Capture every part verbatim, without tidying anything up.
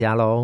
家喽。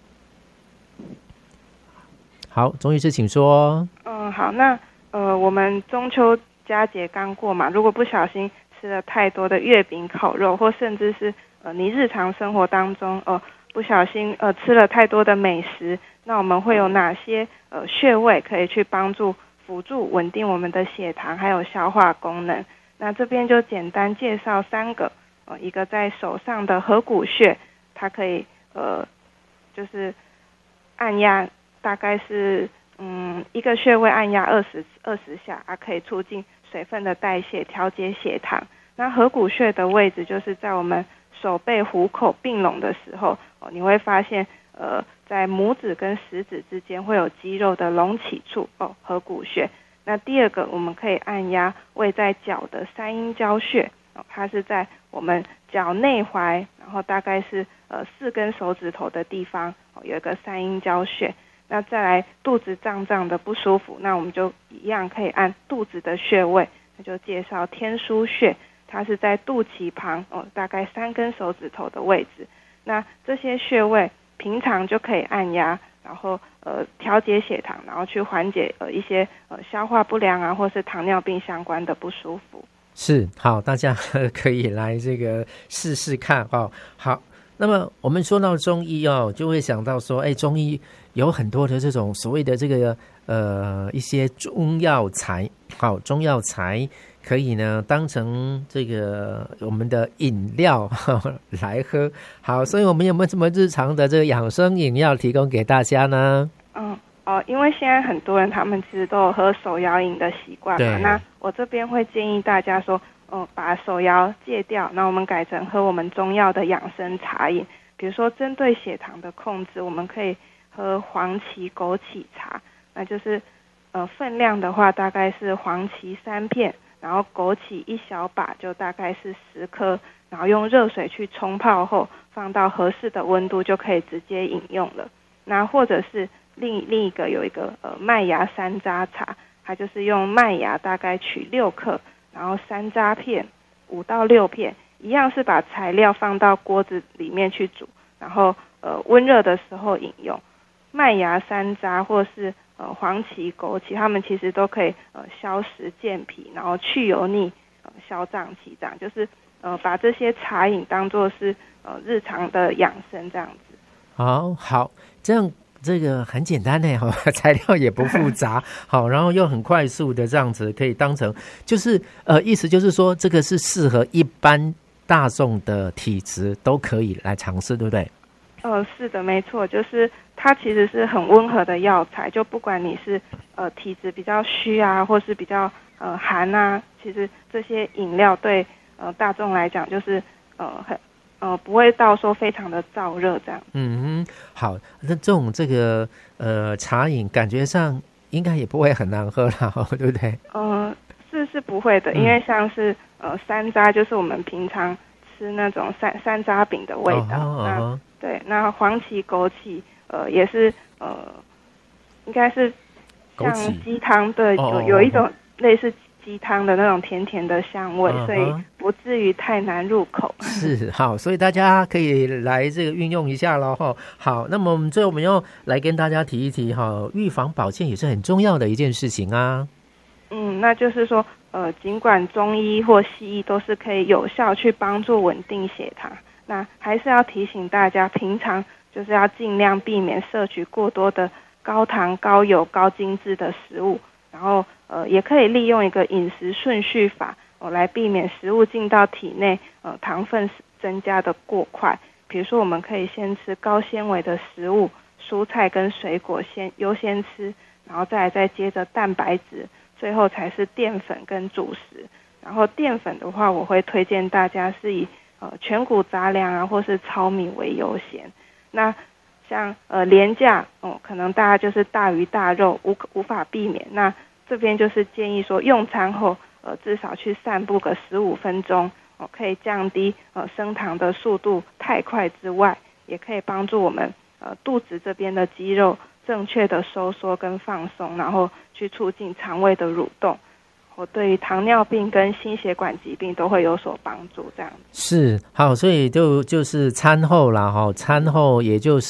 好，钟医师请说。 嗯，好，那呃，我们中秋佳节刚过嘛，如果不小心吃了太多的月饼、烤肉，或甚至是呃你日常生活当中呃不小心呃吃了太多的美食，那我们会有哪些呃穴位可以去帮助辅助稳定我们的血糖还有消化功能？那这边就简单介绍三个，呃，一个在手上的合谷穴，它可以呃就是按压，大概是嗯一个穴位按压二十二十下，它可以促进水分的代谢，调节血糖。那合谷穴的位置就是在我们手背虎口并拢的时候，哦，你会发现呃在拇指跟食指之间会有肌肉的隆起处，哦，合谷穴。那第二个我们可以按压位在脚的三阴交穴，哦，它是在我们脚内踝，然后大概是呃四根手指头的地方，哦，有一个三阴交穴。那再来肚子胀胀的不舒服，那我们就一样可以按肚子的穴位，那就介绍天枢穴，它是在肚脐旁，哦，大概三根手指头的位置。那这些穴位平常就可以按压，然后呃调节血糖，然后去缓解呃一些呃消化不良啊，或是糖尿病相关的不舒服。 是，好，大家可以来这个试试看哦。好，那么我们说到中医哦，就会想到说，哎，中医有很多的这种所谓的这个呃一些中药材，好，中药材可以呢当成这个我们的饮料呵呵来喝。好，所以我们有没有什么日常的这个养生饮料提供给大家呢？ 嗯。哦，因为现在很多人他们其实都有喝手摇饮的习惯嘛，那我这边会建议大家说，嗯，把手摇戒掉，那我们改成喝我们中药的养生茶饮。比如说针对血糖的控制，我们可以喝黄芪枸杞茶，那就是呃分量的话大概是黄芪三片，然后枸杞一小把，就大概是十颗，然后用热水去冲泡后，放到合适的温度就可以直接饮用了。那或者是另另一个有一个呃麦芽山楂茶，它就是用麦芽大概取六克，然后山楂片五到六片，一样是把材料放到锅子里面去煮，然后呃温热的时候饮用。麦芽山楂或是呃黄芪枸杞，它们其实都可以呃消食健脾，然后去油腻，呃消胀气胀，就是呃把这些茶饮当作是呃日常的养生这样子。 好好，这样。这个很简单的，材料也不复杂，好，然后又很快速的这样子可以当成，就是呃，意思就是说，这个是适合一般大众的体质都可以来尝试，对不对？ 呃，是的，没错，就是它其实是很温和的药材，就不管你是呃体质比较虚啊，或是比较呃寒啊，其实这些饮料对呃大众来讲就是呃很。呃，不会到说非常的燥热这样。 嗯哼，好，那这种这个呃茶饮，感觉上应该也不会很难喝啦，对不对？ 呃，是是不会的，因为像是呃山楂，就是我们平常吃那种山山楂饼的味道。 哦那、 哦、 对，那黄芪枸杞，呃，也是呃，应该是像鸡汤，对， 哦、 有有一种类似鸡汤的那种甜甜的香味， 哦、 所以不至于太难入口。 是，好，所以大家可以来这个运用一下咯。好，那么我们最后我们要来跟大家提一提哈，预防保健也是很重要的一件事情啊。 嗯，那就是说，呃，尽管中医或西医都是可以有效去帮助稳定血糖，那还是要提醒大家，平常就是要尽量避免摄取过多的高糖、高油、高精致的食物，然后呃，也可以利用一个饮食顺序法，哦、呃，来避免食物进到体内，呃，糖分增加的过快。比如说，我们可以先吃高纤维的食物，蔬菜跟水果先优先吃，然后再来再接着蛋白质，最后才是淀粉跟主食。然后淀粉的话，我会推荐大家是以呃全谷杂粮啊，或是糙米为优先。那像呃连假哦，可能大家就是大鱼大肉无无法避免。那这边就是建议说，用餐后呃至少去散步个十五分钟哦，可以降低呃升糖的速度太快之外，也可以帮助我们呃肚子这边的肌肉正确的收缩跟放松，然后去促进肠胃的蠕动。 或对于糖尿病跟心血管疾病都会有所帮助。这样是好，所以就就是餐后啦哈，餐后也就是